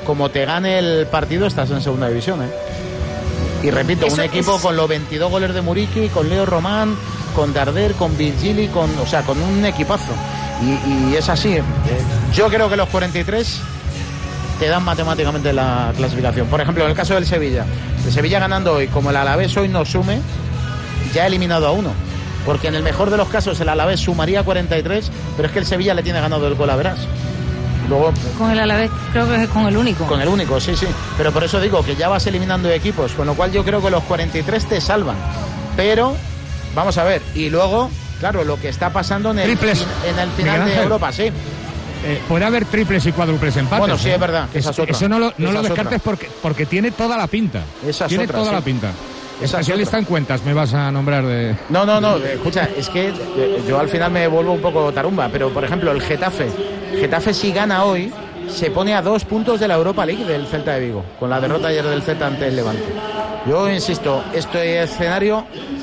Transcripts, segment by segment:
como te gane el partido, estás en segunda división, ¿eh? Y repito, un equipo con los 22 goles de Muriqui, con Leo Román, con Darder, con Virgili, con un equipazo. Y es así. Yo creo que los 43 te dan matemáticamente la clasificación. Por ejemplo, en el caso del Sevilla, el Sevilla ganando hoy, como el Alavés hoy no sume, ya ha eliminado a uno. Porque en el mejor de los casos el Alavés sumaría 43, pero es que el Sevilla le tiene ganado el gol a Verás. Luego, con el Alavés creo que es con el único. Con el único, sí. Pero por eso digo que ya vas eliminando equipos, con lo cual yo creo que los 43 te salvan. Pero, vamos a ver, y luego, claro, lo que está pasando en el final de Europa, sí. Puede haber triples y cuádruples empates. Bueno, sí, es verdad. Que esa es otra. Eso no lo descartes porque tiene toda la pinta. Tiene toda la pinta. Especialista en cuentas me vas a nombrar de... No, escucha, es que yo al final me vuelvo un poco tarumba, pero por ejemplo el Getafe si gana hoy, se pone a 2 puntos de la Europa League del Celta de Vigo, con la derrota ayer del Celta ante el Levante. Yo insisto, este escenario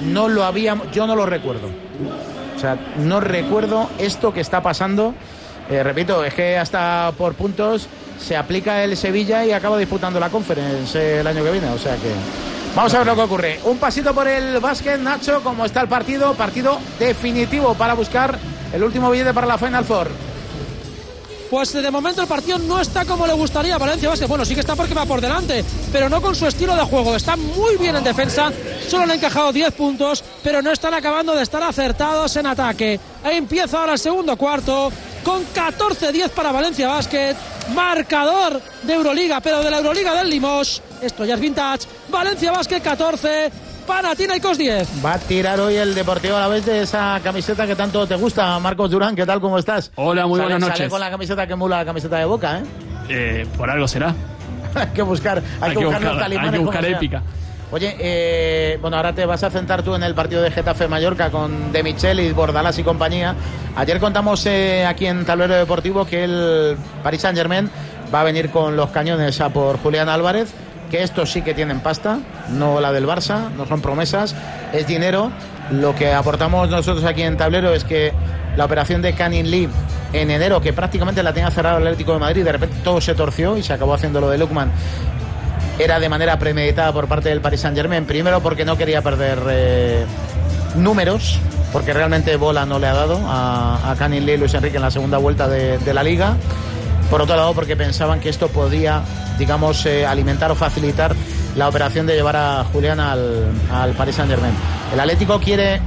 yo no lo recuerdo. O sea, no recuerdo esto que está pasando. Repito, es que hasta por puntos se aplica el Sevilla y acaba disputando la Conference el año que viene, o sea que... Vamos a ver lo que ocurre. Un pasito por el básquet, Nacho, como está el partido definitivo para buscar el último billete para la Final Four. Pues de momento el partido no está como le gustaría a Valencia Basket. Bueno, sí que está porque va por delante, pero no con su estilo de juego. Está muy bien en defensa, solo le han encajado 10 puntos, pero no están acabando de estar acertados en ataque. Ahí empieza ahora el segundo cuarto, con 14-10 para Valencia Basket. Marcador de Euroliga, pero de la Euroliga del Limos. Esto ya es vintage. Valencia Basket 14, Panathinaikos 10. Va a tirar hoy el Deportivo Alavés de esa camiseta que tanto te gusta, Marcos Durán. ¿Qué tal? ¿Cómo estás? Hola, muy buenas noches. Sale con la camiseta que emula la camiseta de Boca, ¿eh? Por algo será. Hay que buscar los talimanes. Hay que buscar épica. Oye, bueno, ahora te vas a centrar tú en el partido de Getafe-Mallorca con De Michelis, Bordalás y compañía. Ayer contamos aquí en Tablero Deportivo que el Paris Saint-Germain va a venir con los cañones a por Julián Álvarez, que estos sí que tienen pasta, no la del Barça, no son promesas, es dinero. Lo que aportamos nosotros aquí en Tablero es que la operación de Canning Lee en enero, que prácticamente la tenía cerrada el Atlético de Madrid, de repente todo se torció y se acabó haciendo lo de Lukman, era de manera premeditada por parte del Paris Saint-Germain. Primero porque no quería perder números, porque realmente bola no le ha dado a Canning Lee y Luis Enrique en la segunda vuelta de la Liga. Por otro lado, porque pensaban que esto podía, digamos, alimentar o facilitar la operación de llevar a Julián al Paris Saint-Germain. El Atlético quiere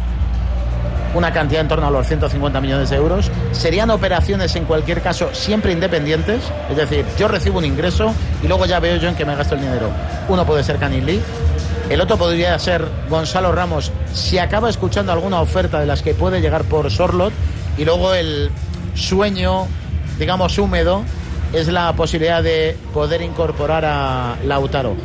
una cantidad en torno a los 150 millones de euros. Serían operaciones, en cualquier caso, siempre independientes. Es decir, yo recibo un ingreso y luego ya veo yo en qué me gasto el dinero. Uno puede ser Canning Lee. El otro podría ser Gonzalo Ramos, si acaba escuchando alguna oferta de las que puede llegar por Sorlot. Y luego el sueño, digamos, húmedo, es la posibilidad de poder incorporar a Lautaro.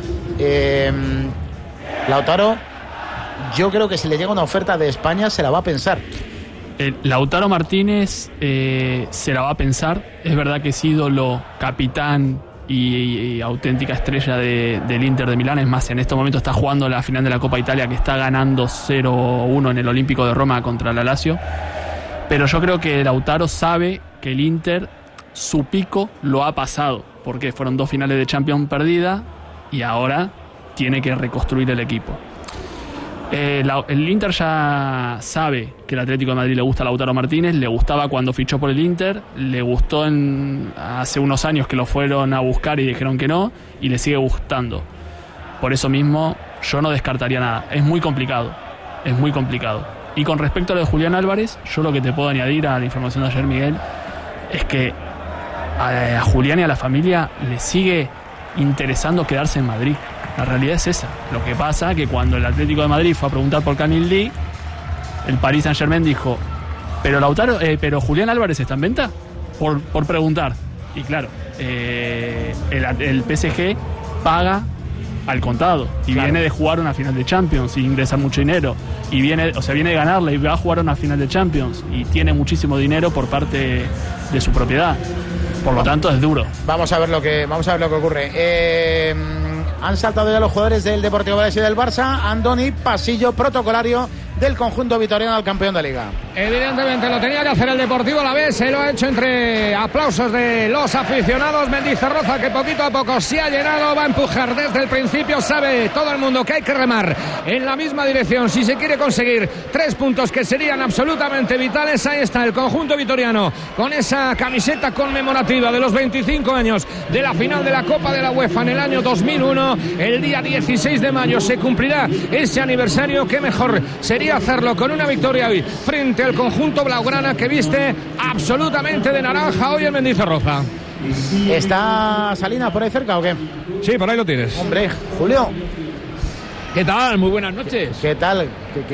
Lautaro, yo creo que si le llega una oferta de España se la va a pensar. Lautaro Martínez se la va a pensar. Es verdad que es ídolo, capitán y auténtica estrella del Inter de Milán. Es más, en este momento está jugando la final de la Copa Italia, que está ganando 0-1 en el Olímpico de Roma contra la Lazio. Pero yo creo que Lautaro sabe que el Inter, su pico lo ha pasado, porque fueron 2 finales de Champions perdidas y ahora tiene que reconstruir el equipo. El Inter ya sabe que el Atlético de Madrid le gusta a Lautaro Martínez, le gustaba cuando fichó por el Inter, le gustó hace unos años que lo fueron a buscar y dijeron que no, y le sigue gustando. Por eso mismo yo no descartaría nada. Es muy complicado. Y con respecto a lo de Julián Álvarez, yo lo que te puedo añadir a la información de ayer, Miguel, es que a Julián y a la familia le sigue interesando quedarse en Madrid. La realidad es esa. Lo que pasa es que cuando el Atlético de Madrid fue a preguntar por Canning Lee, el Paris Saint-Germain dijo, pero Julián Álvarez está en venta, por preguntar. Y claro, el PSG paga al contado y claro, viene de jugar una final de Champions y ingresa mucho dinero y viene de ganarla y va a jugar una final de Champions y tiene muchísimo dinero por parte de su propiedad. Por lo tanto es duro. Vamos a ver lo que ocurre. Han saltado ya los jugadores del Deportivo Alavés y del Barça. Andoni, pasillo protocolario del conjunto vitoriano al campeón de Liga. Evidentemente lo tenía que hacer el Deportivo Alavés, se lo ha hecho entre aplausos de los aficionados. Mendizorroza, que poquito a poco se ha llenado, va a empujar desde el principio. Sabe todo el mundo que hay que remar en la misma dirección si se quiere conseguir 3 puntos que serían absolutamente vitales. Ahí está el conjunto vitoriano con esa camiseta conmemorativa de los 25 años de la final de la Copa de la UEFA en el año 2001. El día 16 de mayo se cumplirá ese aniversario. Qué mejor sería hacerlo con una victoria hoy frente al conjunto blaugrana, que viste absolutamente de naranja hoy en Mendizorroza. ¿Está Salinas por ahí cerca o qué? Sí, por ahí lo tienes. Hombre, Julio. ¿Qué tal? Muy buenas noches. ¿Qué tal?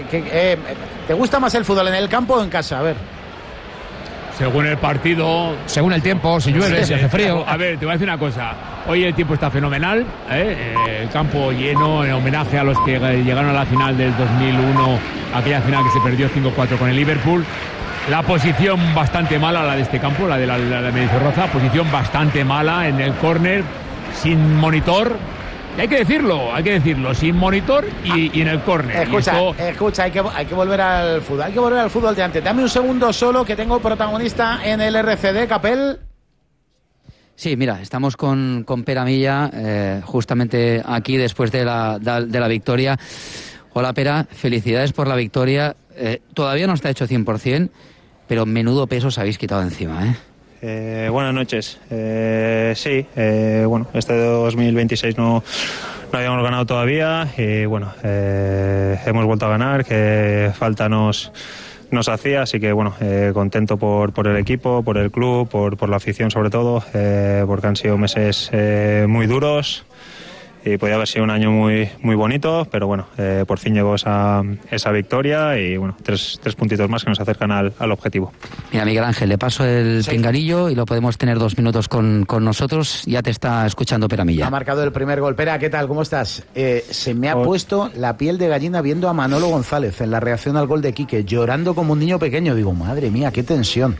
¿Te gusta más el fútbol en el campo o en casa? A ver. Según el partido, según el tiempo, si llueve, si hace frío. A ver, te voy a decir una cosa. Hoy el tiempo está fenomenal, el campo lleno, en homenaje a los que llegaron a la final del 2001, aquella final que se perdió 5-4 con el Liverpool. La posición bastante mala, la de este campo, la de Mendizorroza, posición bastante mala en el córner, sin monitor. Hay que decirlo, sin monitor y en el córner. Escucha, hay que volver al fútbol, de antes. Dame un segundo solo, que tengo protagonista en el RCD, Capel. Sí, mira, estamos con Pere Milla, justamente aquí después de la victoria. Hola, Pera, felicidades por la victoria. Todavía no está hecho 100%, pero menudo peso os habéis quitado encima, ¿eh? Buenas noches. Sí, bueno, este 2026 no habíamos ganado todavía y bueno, hemos vuelto a ganar, que falta nos hacía, así que bueno, contento por el equipo, por el club, por la afición sobre todo, porque han sido meses muy duros. Y podía haber sido un año muy bonito, pero bueno, por fin llegó esa victoria y bueno, tres puntitos más que nos acercan al objetivo. Mira, Miguel Ángel, le paso el pinganillo y lo podemos tener 2 minutos con nosotros. Ya te está escuchando Pere Milla. Ha marcado el primer gol. Pera, ¿qué tal? ¿Cómo estás? Se me ha puesto la piel de gallina viendo a Manolo González en la reacción al gol de Quique, llorando como un niño pequeño. Digo, madre mía, qué tensión.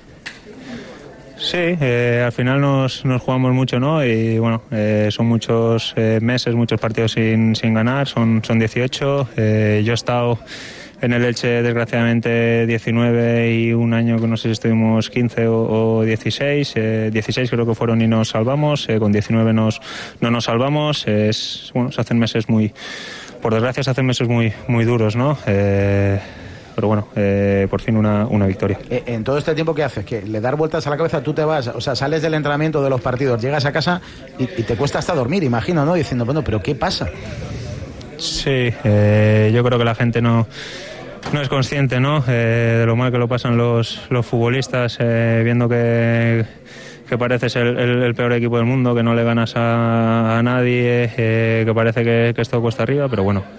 Sí, al final nos jugamos mucho, ¿no? Y bueno, son muchos meses, muchos partidos sin ganar, son 18. Yo he estado en el Elche, desgraciadamente, 19 y un año que no sé si estuvimos 15 o 16. 16 creo que fueron y nos salvamos, con 19 no nos salvamos. Bueno, se hacen meses por desgracia se hacen meses muy duros, ¿no? Pero bueno, por fin una victoria. En todo este tiempo, ¿qué haces? ¿Que le das vueltas a la cabeza? Tú te vas, o sea, sales del entrenamiento, de los partidos, llegas a casa y te cuesta hasta dormir, imagino, ¿no? Diciendo, bueno, ¿pero qué pasa? Sí, yo creo que la gente no es consciente, ¿no? De lo mal que lo pasan los futbolistas, viendo que pareces el peor equipo del mundo, que no le ganas a nadie, que parece que esto cuesta arriba, pero bueno,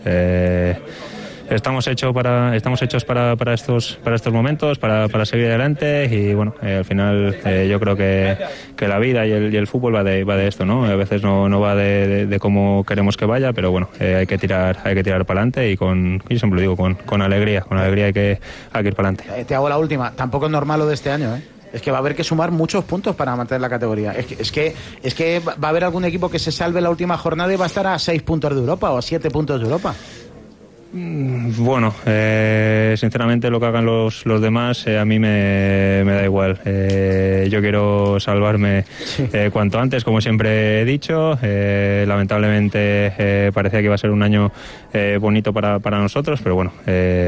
estamos hechos para estos momentos, para seguir adelante y bueno, al final yo creo que la vida y el fútbol va de esto, ¿no? A veces no va de cómo queremos que vaya, pero bueno, hay que tirar para adelante y yo siempre lo digo, con alegría hay que ir para adelante. Te hago la última. Tampoco es normal lo de este año, ¿eh? Es que va a haber que sumar muchos puntos para mantener la categoría. Es que va a haber algún equipo que se salve la última jornada y va a estar a 6 puntos de Europa o a 7 puntos de Europa. Bueno, sinceramente lo que hagan los demás a mí me da igual. Yo quiero salvarme cuanto antes, como siempre he dicho. Lamentablemente parecía que iba a ser un año bonito para nosotros, pero bueno,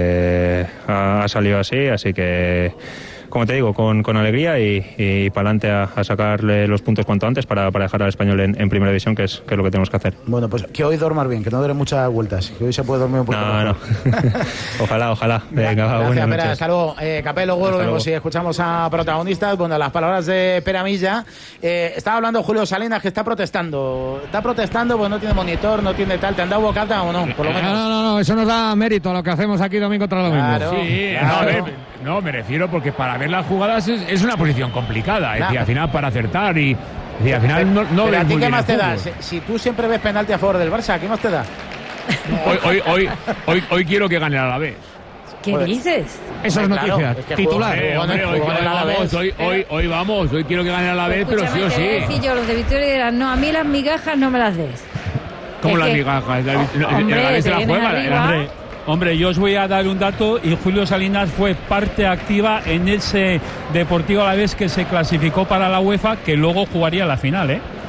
ha salido así que, como te digo, con alegría y para adelante a sacarle los puntos cuanto antes para dejar al Español en primera división, que es lo que tenemos que hacer. Bueno, pues que hoy duermas bien, que no dure muchas vueltas, que hoy se puede dormir un poco. No. Ojalá. Venga, gracias, Pera. Hasta luego. Capelo, volvemos y escuchamos a protagonistas. Bueno, las palabras de Pere Milla. Estaba hablando Julio Salinas, que está protestando. Está protestando porque no tiene monitor, no tiene tal. ¿Te han dado bocata o no? Por lo menos. No, eso nos da mérito a lo que hacemos aquí domingo tras domingo. Claro, sí, claro. No, me refiero porque para ver las jugadas es una posición complicada. Es decir, al final para acertar y al final no pero ves ¿a ti muy qué bien más te da? fútbol. Si tú siempre ves penalti a favor del Barça, ¿qué más te da? Hoy quiero que gane el Alavés. ¿Qué dices? Eso es Claro, noticia. es que Titular. Hoy quiero que gane el Alavés, pero sí o sí. Escúchame, yo los de Victoria dirán, no, a mí las migajas no me las des. ¿Cómo Es las que- migajas? El Hombre, Alavés se la te vienes juega. arriba. Hombre, yo os voy a dar un dato, y Julio Salinas fue parte activa en ese Deportivo Alavés que se clasificó para la UEFA, que luego jugaría la final, ¿eh?